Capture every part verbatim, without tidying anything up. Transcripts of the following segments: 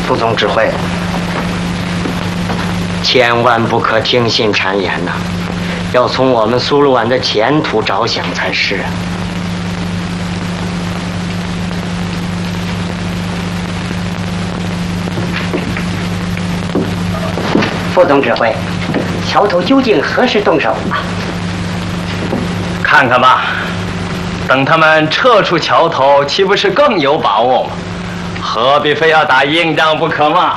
副总指挥，千万不可听信谗言呐、啊！要从我们苏鲁湾的前途着想才是啊。副总指挥，桥头究竟何时动手啊？ 看看吧，等他们撤出桥头，岂不是更有把握吗？何必非要打硬仗不可嘛？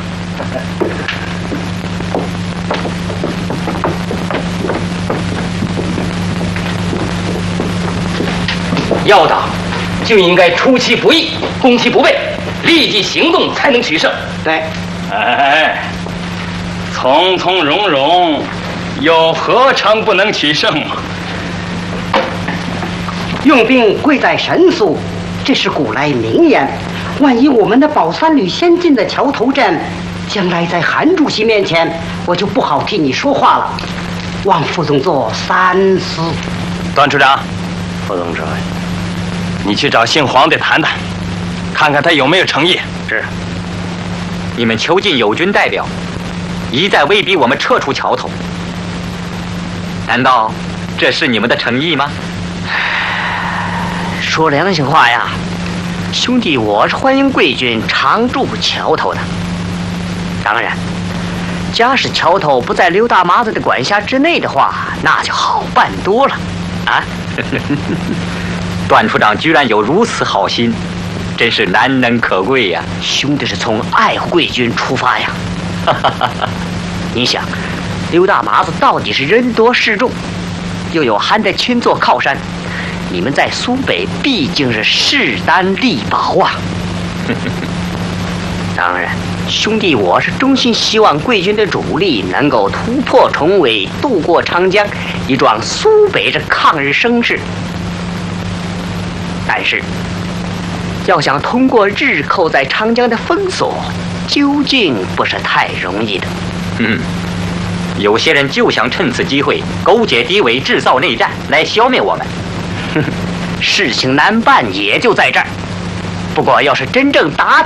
要打，就应该出其不意，攻其不备，立即行动才能取胜。 对， 哎，从从容容，又何尝不能取胜嘛？ 用兵贵在神速，这是古来名言。万一我们的宝三旅先进的桥头阵，将来在韩主席面前，我就不好替你说话了。望副总座三思。 段处长，副总指挥，你去找姓黄的谈谈，看看他有没有诚意。 是。你们囚禁友军代表，一再威逼我们撤出桥头，难道这是你们的诚意吗？ 说良心话呀，兄弟，我是欢迎贵军常驻桥头的。当然，假使桥头不在刘大麻子的管辖之内的话，那就好办多了啊。 段处长居然有如此好心，真是难能可贵呀！ 兄弟是从爱护贵军出发呀。你想，刘大麻子到底是人多势众，又有韩德勤做靠山，你们在苏北毕竟是势单力薄啊。当然，兄弟，我是衷心希望贵军的主力能够突破重围，渡过长江，以壮苏北这抗日声势。但是，要想通过日寇在长江的封锁，究竟不是太容易的。 嗯，有些人就想趁此机会勾结敌伪，制造内战来消灭我们。 事情难办也就在这儿。不过，要是真正打